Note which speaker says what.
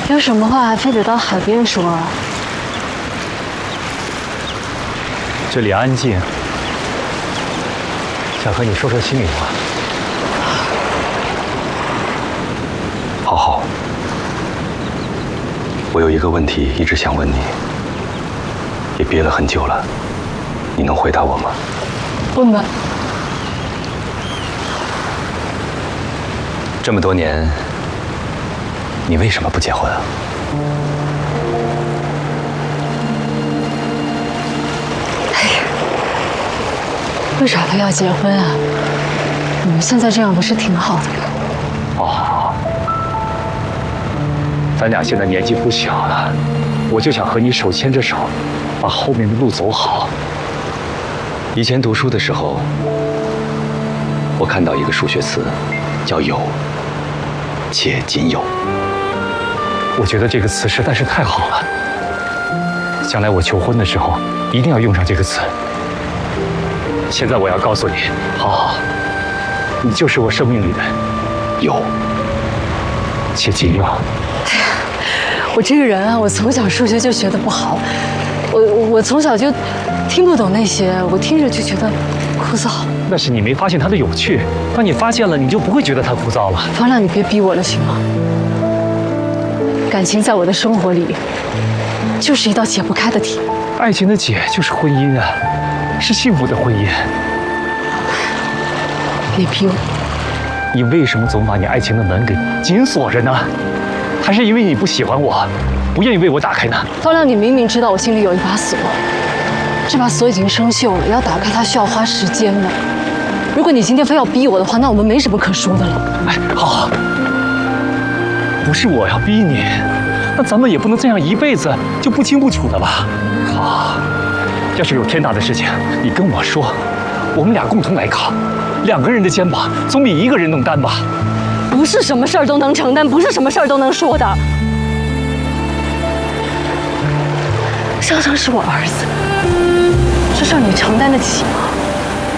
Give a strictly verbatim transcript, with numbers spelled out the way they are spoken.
Speaker 1: 有什么话还非得到海边说啊？
Speaker 2: 这里安静，想和你说说心里话。
Speaker 3: 好好，我有一个问题一直想问你，也憋了很久了，你能回答我吗？
Speaker 1: 问吧。
Speaker 3: 这么多年，你为什么不结婚啊？
Speaker 1: 哎呀，为啥非要结婚啊？你们现在这样不是挺好的吗？
Speaker 2: 哦，咱俩现在年纪不小了，我就想和你手牵着手，把后面的路走好。
Speaker 3: 以前读书的时候，我看到一个数学词，叫有，且仅有。
Speaker 2: 我觉得这个词实在是太好了，将来我求婚的时候一定要用上这个词。现在我要告诉你，好好，你就是我生命里的有，且仅有。
Speaker 1: 哎呀，我这个人啊，我从小数学就学得不好，我我从小就听不懂那些，我听着就觉得枯燥。
Speaker 2: 那是你没发现它的有趣，当你发现了，你就不会觉得它枯燥了。
Speaker 1: 方亮，你别逼我了，行吗？感情在我的生活里，就是一道解不开的题。
Speaker 2: 爱情的解就是婚姻啊，是幸福的婚姻。
Speaker 1: 别逼我。
Speaker 2: 你为什么总把你爱情的门给紧锁着呢？还是因为你不喜欢我，不愿意为我打开呢？
Speaker 1: 方亮，你明明知道我心里有一把锁，这把锁已经生锈了，要打开它需要花时间的。如果你今天非要逼我的话，那我们没什么可说的了。
Speaker 2: 哎，好好，不是我要逼你，那咱们也不能这样一辈子就不清不楚的吧？好，要是有天大的事情，你跟我说，我们俩共同来扛，两个人的肩膀总比一个人能担吧？
Speaker 1: 不是什么事儿都能承担，不是什么事儿都能说的。香香是我儿子，这事儿你承担得起吗？